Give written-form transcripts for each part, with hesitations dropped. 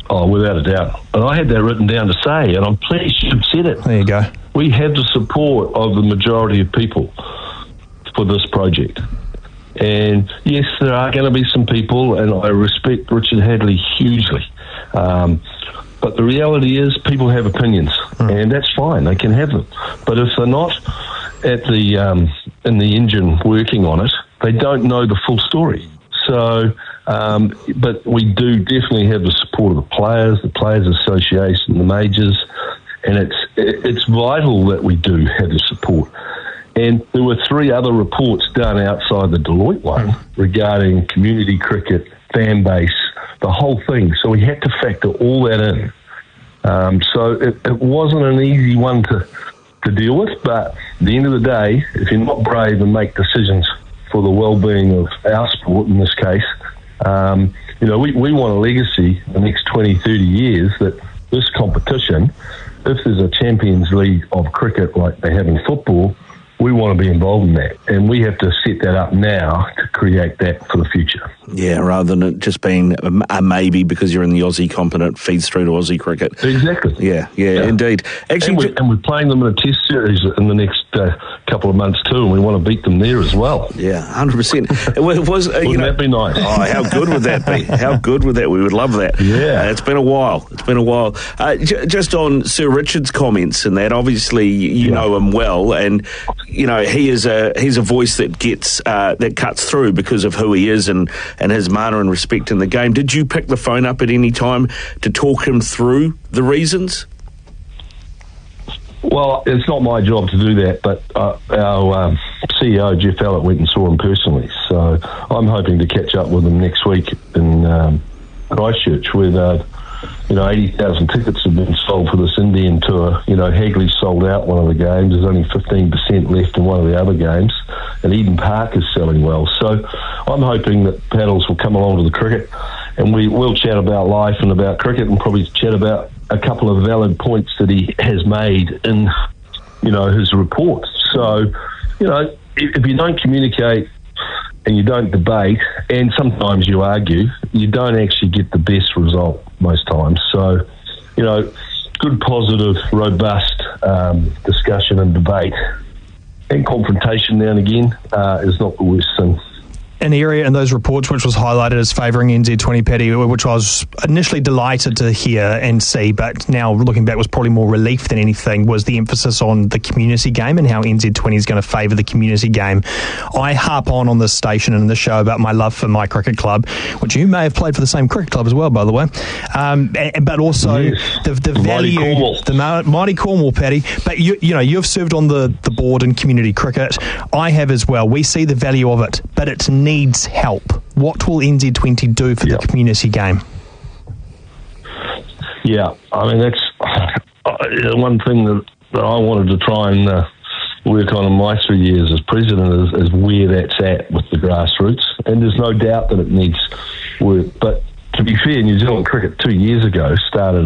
Oh, without a doubt. And I had that written down to say, and I'm pleased you've said it. There you go. We have the support of the majority of people for this project. And yes, there are going to be some people, and I respect Richard Hadley hugely. But the reality is people have opinions, and that's fine. They can have them. But if they're not at the in the engine working on it, they don't know the full story. So, but we do definitely have the support of the Players Association, the majors, and it's vital that we do have the support. And there were 3 other reports done outside the Deloitte one regarding community cricket, fan base, the whole thing. So we had to factor all that in. So it wasn't an easy one to deal with, but at the end of the day, if you're not brave and make decisions for the well-being of our sport in this case, we want a legacy in the next 20, 30 years that this competition, if there's a Champions League of cricket like they have in football, we want to be involved in that, and we have to set that up now to create that for the future. Yeah, rather than it just being a maybe because you're in the Aussie component, feeds through to Aussie cricket. Exactly. Yeah, indeed. Actually, and we're playing them in a test series in the next couple of months too, and we want to beat them there as well. Yeah, 100%. Wouldn't that be nice? Oh, how good would that be? How good would that? We would love that. Yeah. It's been a while. Just on Sir Richard's comments and that, obviously you know him well, and he's a voice that gets that cuts through because of who he is and his manner and respect in the game. Did you pick the phone up at any time to talk him through the reasons? Well, it's not my job to do that, but our CEO, Jeff Allett, went and saw him personally. So I'm hoping to catch up with him next week in Christchurch with 80,000 tickets have been sold for this Indian tour. Hagley sold out one of the games. There's only 15% left in one of the other games. And Eden Park is selling well. So I'm hoping that Paddles will come along to the cricket and we will chat about life and about cricket and probably chat about a couple of valid points that he has made in, his report. So, if you don't communicate and you don't debate, and sometimes you argue, you don't actually get the best result most times. So, good, positive, robust discussion and debate and confrontation now and again is not the worst thing. An area in those reports which was highlighted as favouring NZ20, Paddy, which I was initially delighted to hear and see, but now looking back was probably more relief than anything, was the emphasis on the community game and how NZ20 is going to favour the community game. I harp on this station and in this show about my love for my cricket club, which you may have played for the same cricket club as well, by the way, but also the value, the mighty Cornwall, Paddy. But you've served on the board in community cricket. I have as well. We see the value of it, but it's needs help. What will NZ20 do for the community game? Yeah, I mean, that's one thing that I wanted to try and work on in my 3 years as president is where that's at with the grassroots. And there's no doubt that it needs work. But to be fair, New Zealand Cricket 2 years ago started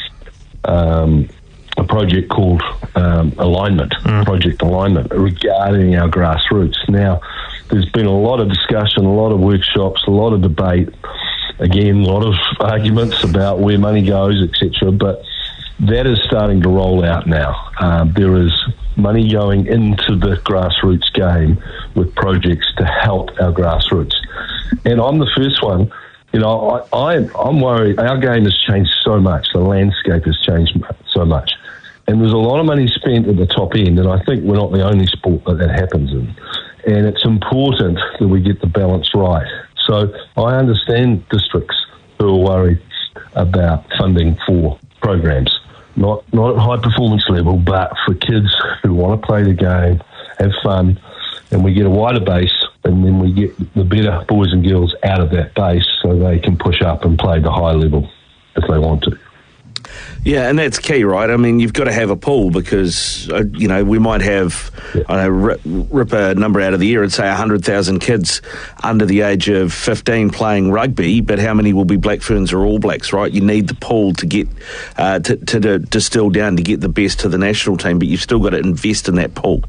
a project called Project Alignment, regarding our grassroots. Now, there's been a lot of discussion, a lot of workshops, a lot of debate, again, a lot of arguments about where money goes, etc. But that is starting to roll out now. There is money going into the grassroots game with projects to help our grassroots. And I'm the first one. I'm worried. Our game has changed so much. The landscape has changed so much. And there's a lot of money spent at the top end, and I think we're not the only sport that happens in. And it's important that we get the balance right. So I understand districts who are worried about funding for programs, not at high performance level, but for kids who want to play the game, have fun, and we get a wider base, and then we get the better boys and girls out of that base so they can push up and play the high level if they want to. Yeah, and that's key, right? I mean, you've got to have a pool because, we might have, rip a number out of the air and say 100,000 kids under the age of 15 playing rugby, but how many will be Black Ferns or All Blacks, right? You need the pool to get, to distill down to get the best to the national team, but you've still got to invest in that pool.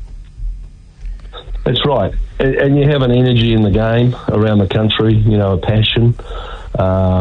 That's right. And you have an energy in the game around the country, a passion.